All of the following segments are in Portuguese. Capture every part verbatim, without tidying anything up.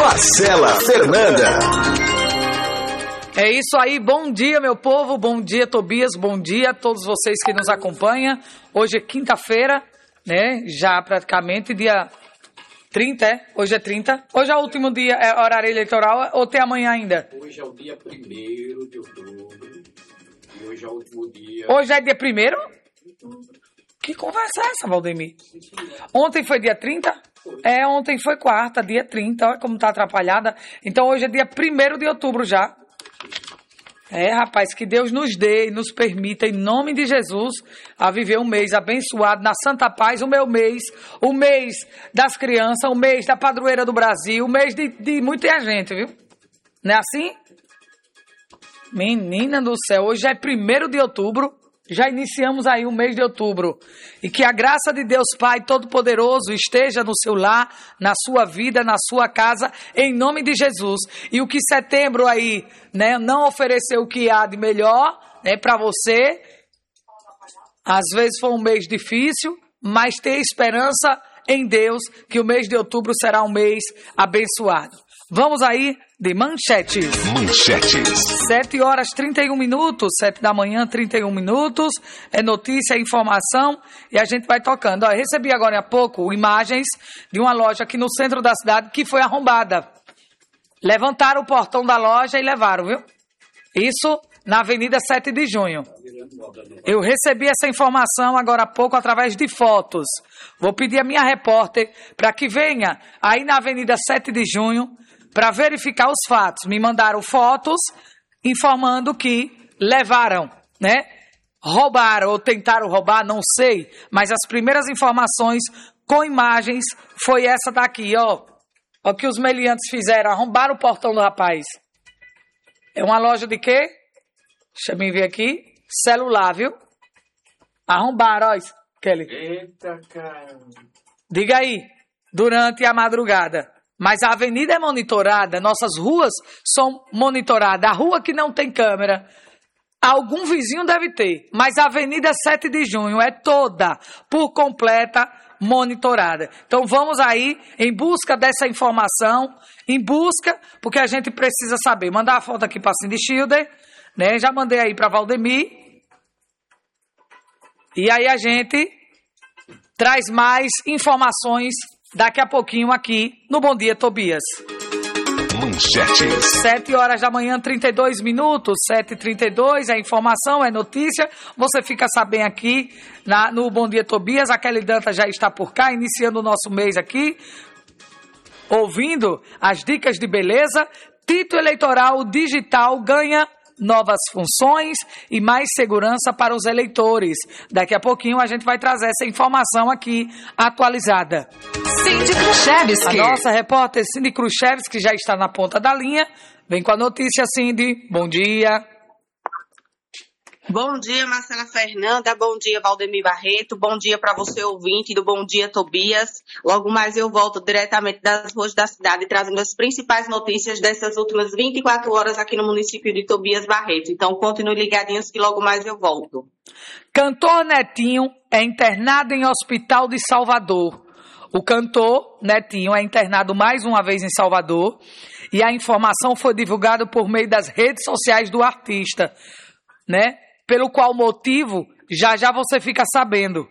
Marcela Fernanda. É isso aí, bom dia meu povo, bom dia Tobias, bom dia a todos vocês que nos acompanham. Hoje é quinta-feira, né, já praticamente dia trinta, é? Hoje é trinta. Hoje é o último dia, é horário eleitoral ou tem amanhã ainda? Hoje é o dia primeiro de outubro e hoje é o último dia. Hoje é dia primeiro? Que conversa é essa, Valdemir? Ontem foi dia trinta? É, ontem foi quarta, dia trinta, olha como tá atrapalhada. Então hoje é dia primeiro de outubro já. É, rapaz, que Deus nos dê e nos permita, em nome de Jesus, a viver um mês abençoado, na santa paz, o meu mês, o mês das crianças, o mês da padroeira do Brasil, o mês de, de muita gente, viu? Não é assim? Menina do céu, hoje é primeiro de outubro, já iniciamos aí o mês de outubro. E que a graça de Deus Pai Todo-Poderoso esteja no seu lar, na sua vida, na sua casa, em nome de Jesus. E o que setembro aí, né, não ofereceu o que há de melhor, né, para você. Às vezes foi um mês difícil, mas ter esperança em Deus que o mês de outubro será um mês abençoado. Vamos aí de manchetes. Manchetes. sete horas e trinta e um minutos, sete da manhã, trinta e um minutos. É notícia, é informação e a gente vai tocando. Ó, recebi agora há pouco imagens de uma loja aqui no centro da cidade que foi arrombada. Levantaram o portão da loja e levaram, viu? Isso na Avenida sete de junho. Eu recebi essa informação agora há pouco através de fotos. Vou pedir a minha repórter para que venha aí na Avenida sete de junho para verificar os fatos. Me mandaram fotos informando que levaram, né? Roubaram ou tentaram roubar, não sei. Mas as primeiras informações com imagens foi essa daqui, ó. Ó que os meliantes fizeram, arrombaram o portão do rapaz. É uma loja de quê? Deixa eu ver aqui. Celular, viu? Arrombaram, ó, Kelly. Eita, cara. Diga aí, durante a madrugada. Mas a avenida é monitorada, nossas ruas são monitoradas. A rua que não tem câmera, algum vizinho deve ter. Mas a Avenida sete de junho é toda, por completa, monitorada. Então vamos aí em busca dessa informação, em busca, porque a gente precisa saber. Mandar a foto aqui para Cindy Schilder, né? Já mandei aí para Valdemir. E aí a gente traz mais informações daqui a pouquinho aqui no Bom Dia Tobias. Manchetes. sete horas da manhã, trinta e dois minutos, sete e trinta e dois, é informação, é notícia. Você fica sabendo aqui na, no Bom Dia Tobias. A Kelly Danta já está por cá, iniciando o nosso mês aqui, ouvindo as dicas de beleza. Título eleitoral digital ganha novas funções e mais segurança para os eleitores. Daqui a pouquinho a gente vai trazer essa informação aqui atualizada. Cindy Kruszewski. A nossa repórter Cindy Kruszewski já está na ponta da linha. Vem com a notícia, Cindy. Bom dia. Bom dia, Marcela Fernanda. Bom dia, Valdemir Barreto. Bom dia para você, ouvinte do Bom Dia Tobias. Logo mais eu volto diretamente das ruas da cidade, trazendo as principais notícias dessas últimas vinte e quatro horas aqui no município de Tobias Barreto. Então, continue ligadinhos que logo mais eu volto. Cantor Netinho é internado em hospital de Salvador. O cantor Netinho é internado mais uma vez em Salvador e a informação foi divulgada por meio das redes sociais do artista, né? Pelo qual motivo, já já você fica sabendo.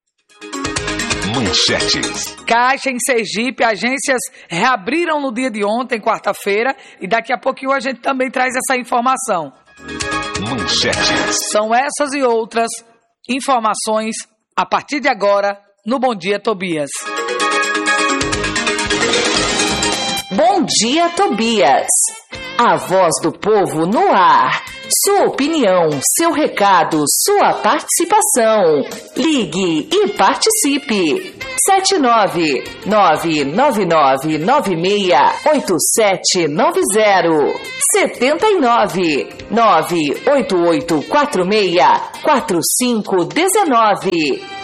Manchetes. Caixa em Sergipe, agências reabriram no dia de ontem, quarta-feira, e daqui a pouquinho a gente também traz essa informação. Manchetes. São essas e outras informações a partir de agora no Bom Dia Tobias. Bom Dia Tobias. A voz do povo no ar. Sua opinião, seu recado, sua participação. Ligue e participe. sete nove nove nove nove nove seis oito sete nove zero. setenta e nove nove oito oito quatro seis quatro cinco um nove.